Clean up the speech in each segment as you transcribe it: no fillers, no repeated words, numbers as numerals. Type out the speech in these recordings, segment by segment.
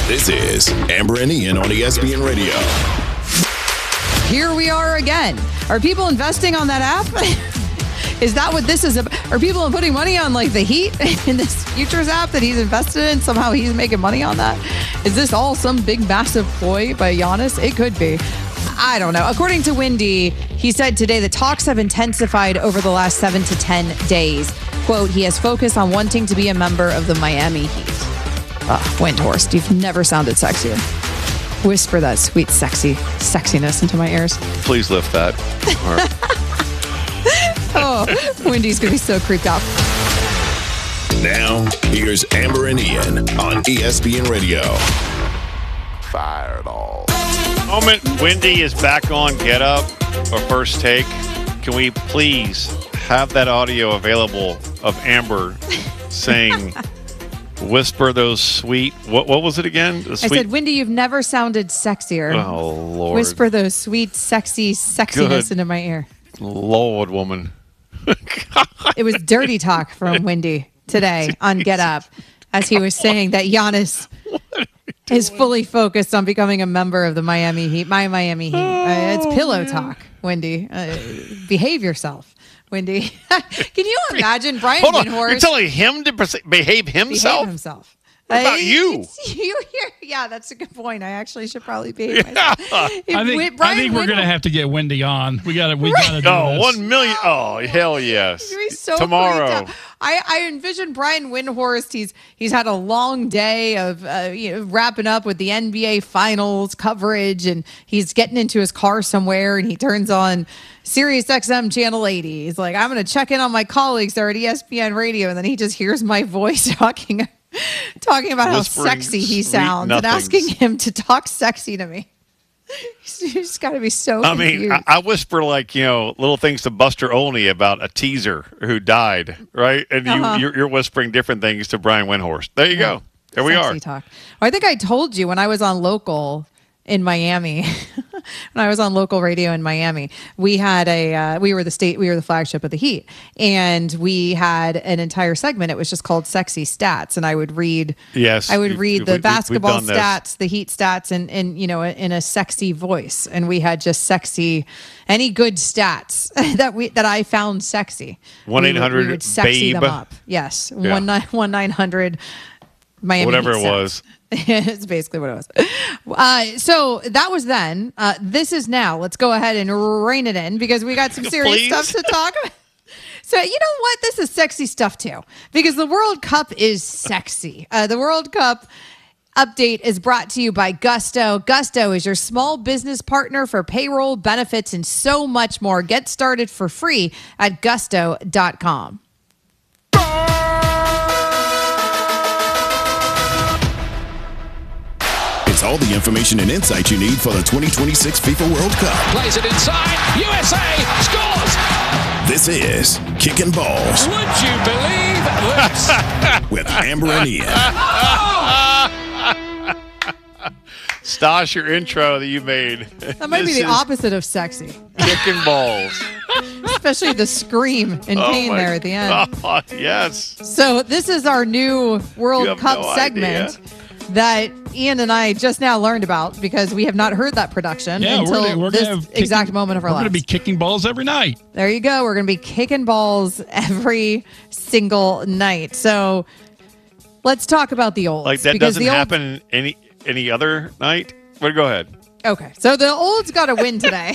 This is Amber and Ian on ESPN Radio. Here we are again. Are people investing on that app? Is that what this is about? Are people putting money on like the Heat in this futures app that he's invested in? Somehow he's making money on that? Is this all some big massive ploy by Giannis? It could be. I don't know. According to Windy, he said today the talks have intensified over the last 7 to 10 days. Quote, he has focused on wanting to be a member of the Miami Heat. Windhorst, you've never sounded sexier. Whisper that sweet, sexiness into my ears. Please lift that. Oh, Windy's going to be so creeped out. Now, here's Amber and Ian on ESPN Radio. Fire it all. Moment Windy is back on Get Up or First Take. Can we please have that audio available of Amber saying, whisper those sweet, what was it again? I said, Windy, you've never sounded sexier. Oh, Lord. Whisper those sweet, sexiness into my ear. Lord, woman. It was dirty talk from Windy today on Get Up as he was saying that Giannis is fully focused on becoming a member of the Miami Heat. My Miami Heat. It's pillow talk, Windy. Behave yourself, Windy. Can you imagine Brian Hold on. Windhorst? You're telling him to behave himself? Behave himself. What about you? Yeah, that's a good point. I actually should probably behave myself. I think we're going to have to get Windy on. We got to do this. 1 million. Oh, hell yes. So tomorrow. I envision Brian Windhorst. He's had a long day of wrapping up with the NBA Finals coverage, and he's getting into his car somewhere, and he turns on Sirius XM Channel 80. He's like, I'm going to check in on my colleagues there at ESPN Radio, and then he just hears my voice talking about how sexy he sounds and asking him to talk sexy to me. He's got to be so confused. I whisper little things to Buster Olney about a teaser who died, right? And you're whispering different things to Brian Windhorst. There you go. There we are. Talk. Well, I think I told you when I was on local in Miami, when I was on local radio in Miami, we had we were the flagship of the Heat, and we had an entire segment. It was just called Sexy Stats, and I would read the basketball stats, the Heat stats, and in a sexy voice, and we had just sexy, any good stats that I found sexy. 1-800 we would sexy babe. them up. Yes, 1-900 Miami. Whatever Heat it was. It's basically what it was. So that was then. This is now. Let's go ahead and rein it in because we got some serious stuff to talk about. So you know what? This is sexy stuff too because the World Cup is sexy. The World Cup update is brought to you by Gusto. Gusto is your small business partner for payroll, benefits, and so much more. Get started for free at gusto.com. It's all the information and insight you need for the 2026 FIFA World Cup. Plays it inside. USA scores. This is Kicking Balls. Would you believe this? With Amber and Ian. Stosh, your intro that you made. That might be the opposite of sexy. Kicking balls. Especially the scream in pain there at the end. Oh, yes. So this is our new World Cup segment that Ian and I just now learned about because we have not heard that production until we're this exact moment of our lives. We're going to be kicking balls every night. There you go. We're going to be kicking balls every single night. So let's talk about the olds. Like that doesn't happen any other night? But go ahead. Okay. So the olds got a win today.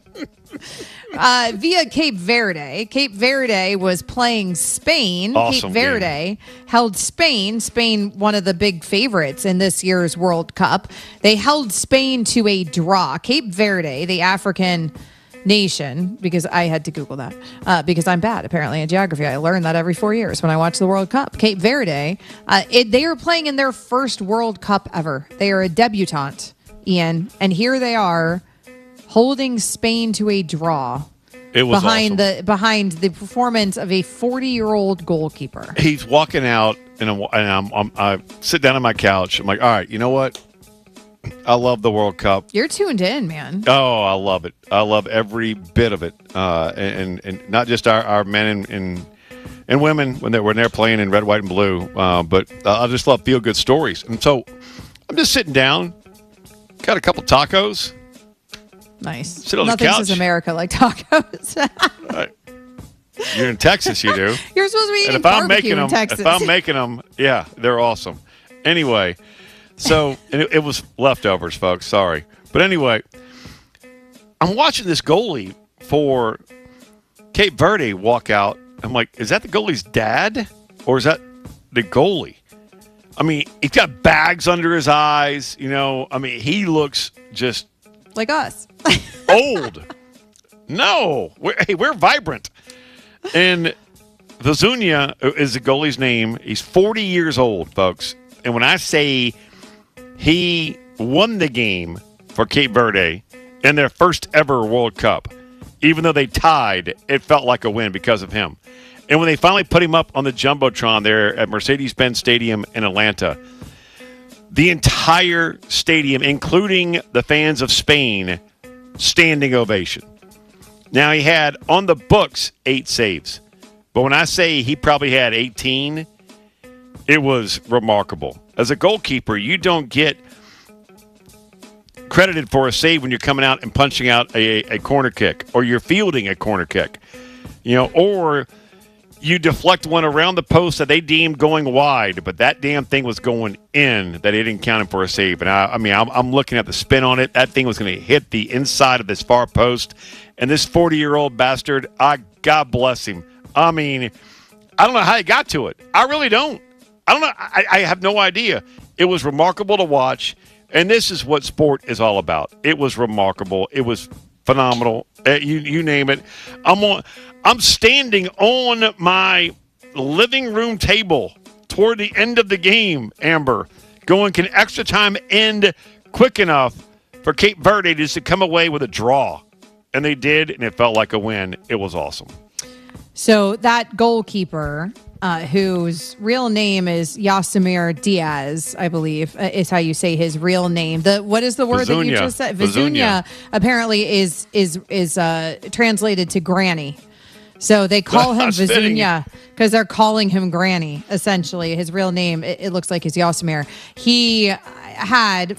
Via Cape Verde. Cape Verde was playing Spain. Awesome Cape Verde held Spain. Spain, one of the big favorites in this year's World Cup. They held Spain to a draw. Cape Verde, the African nation, because I had to Google that, because I'm bad, apparently, in geography. I learn that every 4 years when I watch the World Cup. Cape Verde, they are playing in their first World Cup ever. They are a debutante, Ian, and here they are holding Spain to a draw. It was behind the performance of a 40-year-old goalkeeper. He's walking out, and I sit down on my couch. I'm like, all right, you know what? I love the World Cup. You're tuned in, man. Oh, I love it. I love every bit of it, and not just our men and women when they're playing in red, white, and blue, but I just love feel-good stories. And so I'm just sitting down, got a couple tacos. Nice. Sit on the Nothing couch. says America like tacos. You're in Texas, you do. You're supposed to be eating And if I'm barbecue making in them, Texas. if I'm making them, yeah, they're awesome. Anyway, so and it was leftovers, folks. Sorry, but anyway, I'm watching this goalie for Cape Verde walk out. I'm like, is that the goalie's dad or is that the goalie? I mean, he's got bags under his eyes. You know, I mean, he looks just like us. old. No, we're vibrant. And Vizunia is the goalie's name. He's 40 years old, folks. And when I say he won the game for Cape Verde in their first ever World Cup, even though they tied, it felt like a win because of him. And when they finally put him up on the Jumbotron there at Mercedes-Benz Stadium in Atlanta, the entire stadium, including the fans of Spain, standing ovation. Now, he had on the books 8 saves. But when I say he probably had 18, it was remarkable. As a goalkeeper, you don't get credited for a save when you're coming out and punching out a corner kick or you're fielding a corner kick, you know, or you deflect one around the post that they deemed going wide, but that damn thing was going in that they didn't count him for a save. And I'm looking at the spin on it. That thing was going to hit the inside of this far post. And this 40-year-old bastard, God bless him. I mean, I don't know how he got to it. I really don't. I don't know. I have no idea. It was remarkable to watch. And this is what sport is all about. It was remarkable. It was phenomenal. You name it. I'm standing on my living room table toward the end of the game, Amber, going, can extra time end quick enough for Cape Verde just to come away with a draw? And they did, and it felt like a win. It was awesome. So that goalkeeper, whose real name is Yasimir Diaz, I believe, is how you say his real name. What is the word that you just said? Vizunia apparently is translated to granny. So they call him Vizunia because they're calling him Granny, essentially. His real name, it looks like, is Yasimir. He had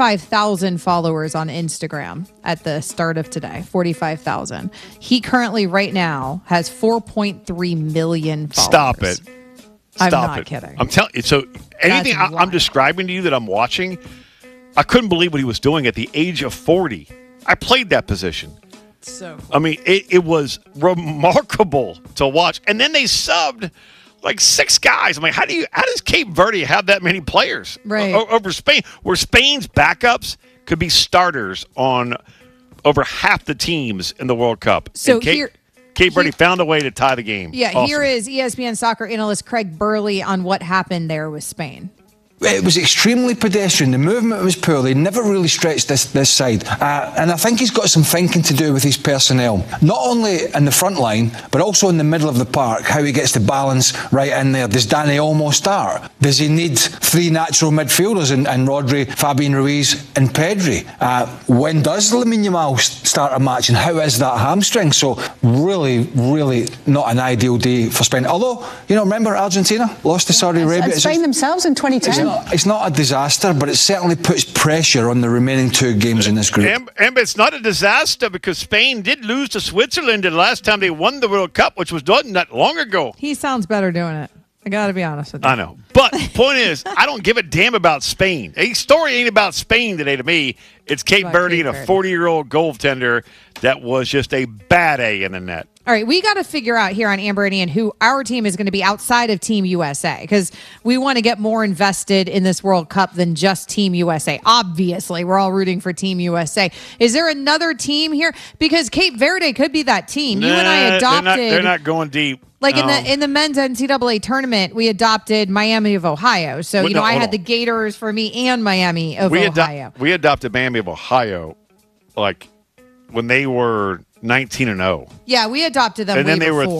45,000 followers on Instagram at the start of today. 45,000. He currently, right now, has 4.3 million followers. Stop it. I'm not kidding. I'm telling you. So anything I'm describing to you that I'm watching, I couldn't believe what he was doing at the age of 40. I played that position. So cool. I mean, it was remarkable to watch. And then they subbed like 6 guys. I'm like, how does Cape Verde have that many players over Spain? Where Spain's backups could be starters on over half the teams in the World Cup. So Cape Verde found a way to tie the game. Yeah, awesome. Here is ESPN soccer analyst Craig Burley on what happened there with Spain. It was extremely pedestrian. The movement was poor. They never really stretched this side. And I think he's got some thinking to do with his personnel. Not only in the front line, but also in the middle of the park, how he gets the balance right in there. Does Danny Olmo start? Does he need 3 natural midfielders in Rodri, Fabian Ruiz and Pedri? When does Lamine Yamal start a match and how is that hamstring? So really, really not an ideal day for Spain. Although, remember Argentina lost to Saudi Arabia? And Spain themselves in 2010. It's not a disaster, but it certainly puts pressure on the remaining 2 games in this group. And it's not a disaster because Spain did lose to Switzerland the last time they won the World Cup, which was done not long ago. He sounds better doing it. I got to be honest with you. I know. But point is, I don't give a damn about Spain. A story ain't about Spain today to me. It's Cape Verde and a 40-year-old goaltender that was just a bad A in the net. All right, we got to figure out here on Amber and Ian who our team is going to be outside of Team USA because we want to get more invested in this World Cup than just Team USA. Obviously, we're all rooting for Team USA. Is there another team here? Because Cape Verde could be that team. You and I adopted. They're not going deep. Like in the men's NCAA tournament, we adopted Miami of Ohio. So, I had the Gators for me and Miami of Ohio. We adopted Miami of Ohio like when they were 19-0. Yeah, we adopted them. And then they were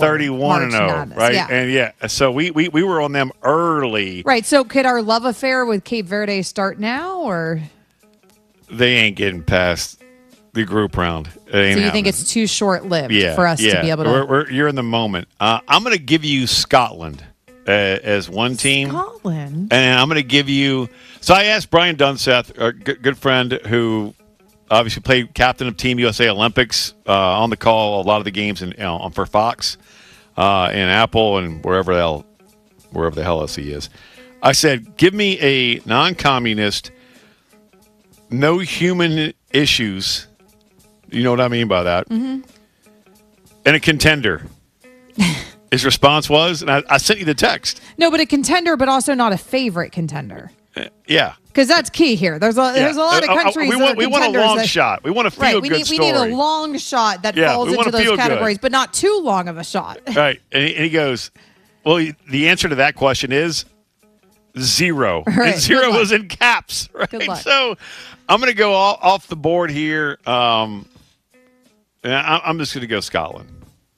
31-0, right? Yeah. And so we were on them early. Right. So could our love affair with Cape Verde start now, or they ain't getting past the group round? So you think it's too short-lived for us to be able to? You're in the moment. I'm going to give you Scotland as one team. Scotland. And I'm going to give you. So I asked Brian Dunseth, a good friend who obviously played captain of Team USA Olympics, on the call a lot of the games for Fox and Apple and wherever the hell else he is. I said, give me a non-communist, no human issues. You know what I mean by that? Mm-hmm. And a contender. His response was, and I sent you the text. No, but a contender, but also not a favorite contender. Yeah. Because that's key here. There's a lot of countries we want a long shot. We want a feel-good story. We need a long shot that falls into those categories, but not too long of a shot. Right. And he goes, well, the answer to that question is 0. Right. And 0 was in caps. Right. Good luck. So I'm going to go off the board here. And I'm just going to go Scotland.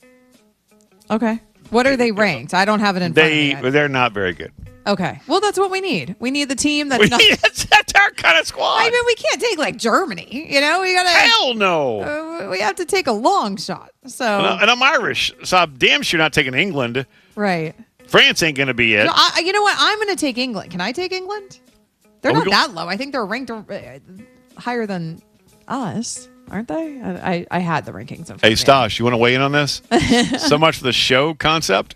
Okay. What are they ranked? I don't have it in front of me. They're not very good. Okay. Well, that's what we need. We need the team that's that's our kind of squad. I mean, we can't take like Germany. You know, we gotta. Hell no. We have to take a long shot. So. And I'm Irish, so I'm damn sure not taking England. Right. France ain't going to be it. No, you know what? I'm going to take England. Can I take England? They're not that low. I think they're ranked higher than us, aren't they? I had the rankings. Hey, Stosh, you want to weigh in on this? So much for the show concept.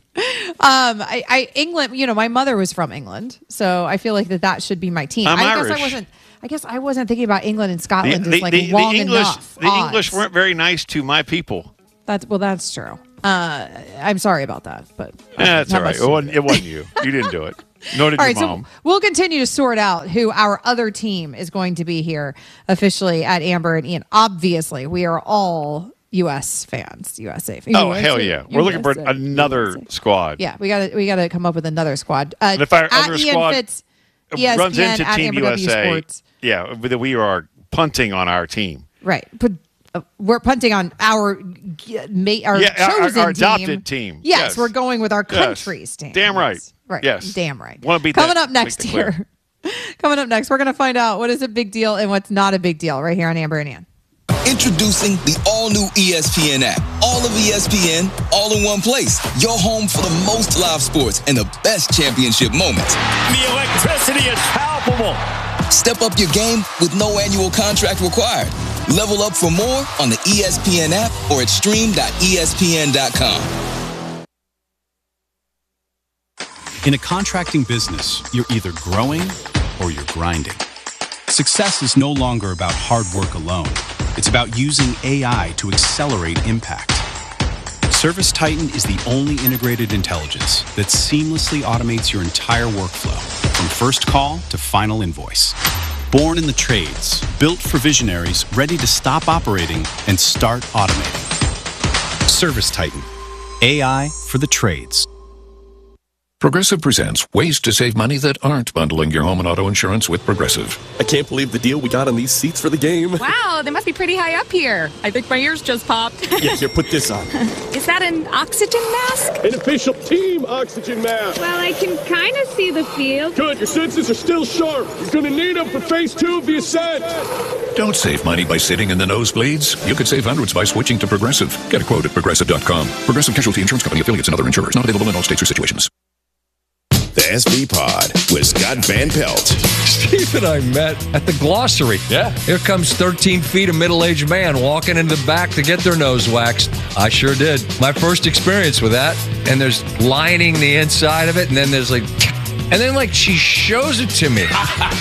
England. You know, my mother was from England, so I feel like that should be my team. I'm Irish. I guess I wasn't thinking about England and Scotland as long enough. The English weren't very nice to my people. That's true. I'm sorry about that, but that's all right. It wasn't you. You didn't do it. Nor did your mom. So we'll continue to sort out who our other team is going to be here officially at Amber and Ian. Obviously, we are all U.S. fans, USA fans. Oh, hell yeah. We're looking for another squad. Yeah, we got to come up with another squad. And if our other Ian squad Fitz, runs into Team USA, Sports. yeah, we are punting on our team. Right. But we're punting on our chosen our adopted team. Yes, we're going with our country's team. Damn right. Right. Yes. Damn right. Want to be coming up next here. Coming up next, we're going to find out what is a big deal and what's not a big deal right here on Amber and Ian. Introducing the all-new ESPN app. All of ESPN, all in one place. Your home for the most live sports and the best championship moments. The electricity is palpable. Step up your game with no annual contract required. Level up for more on the ESPN app or at stream.espn.com. In a contracting business, you're either growing or you're grinding. Success is no longer about hard work alone. It's about using AI to accelerate impact. ServiceTitan is the only integrated intelligence that seamlessly automates your entire workflow, from first call to final invoice. Born in the trades, built for visionaries ready to stop operating and start automating. ServiceTitan, AI for the trades. Progressive presents ways to save money that aren't bundling your home and auto insurance with Progressive. I can't believe the deal we got on these seats for the game. Wow, they must be pretty high up here. I think my ears just popped. Yeah, here, put this on. Is that an oxygen mask? An official team oxygen mask. Well, I can kind of see the field. Good, your senses are still sharp. You're going to need them for phase 2 of the ascent. Don't save money by sitting in the nosebleeds. You could save hundreds by switching to Progressive. Get a quote at Progressive.com. Progressive Casualty Insurance Company, affiliates, and other insurers. Not available in all states or situations. The SV Pod with Scott Van Pelt. Steve and I met at the Glossary. Yeah. Here comes 13 feet of middle-aged man walking into the back to get their nose waxed. I sure did. My first experience with that. And there's lining the inside of it, and then there's like... And then, she shows it to me.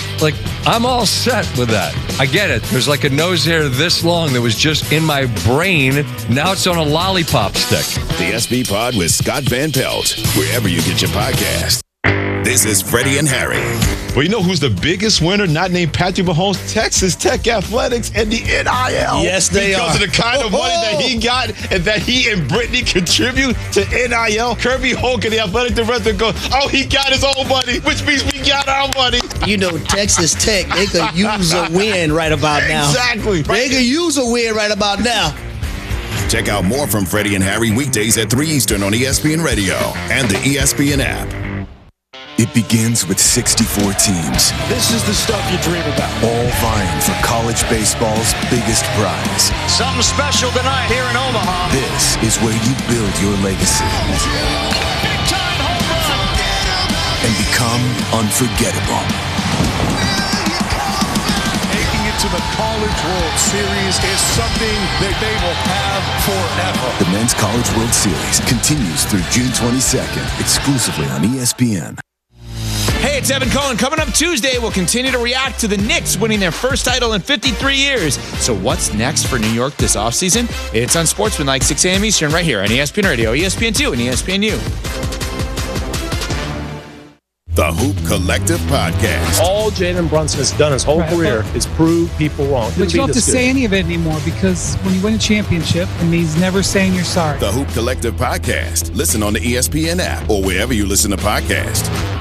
I'm all set with that. I get it. There's a nose hair this long that was just in my brain. Now it's on a lollipop stick. The SV Pod with Scott Van Pelt, wherever you get your podcast. This is Freddie and Harry. Well, you know who's the biggest winner? Not named Patrick Mahomes. Texas Tech Athletics and the NIL. Yes, they because are. Because of the kind of money that he got and that he and Brittany contribute to NIL. Kirby Hogan, the athletic director, goes, oh, he got his own money, which means we got our money. You know, Texas Tech, they could use a win right about now. Exactly. They could use a win right about now. Check out more from Freddie and Harry weekdays at 3 Eastern on ESPN Radio and the ESPN app. It begins with 64 teams. This is the stuff you dream about. All vying for college baseball's biggest prize. Something special tonight here in Omaha. This is where you build your legacy. Big time home run. And become unforgettable. to the College World Series is something that they will have forever. The Men's College World Series continues through June 22nd, exclusively on ESPN. Hey, it's Evan Cohen. Coming up Tuesday, we'll continue to react to the Knicks winning their first title in 53 years. So what's next for New York this offseason? It's on Sportsmanlike, 6 a.m. Eastern, right here on ESPN Radio, ESPN2, and ESPNU. The Hoop Collective Podcast. All Jalen Brunson has done his whole career is prove people wrong. But you don't have to say any of it anymore, because when you win a championship, it means never saying you're sorry. The Hoop Collective Podcast. Listen on the ESPN app or wherever you listen to podcasts.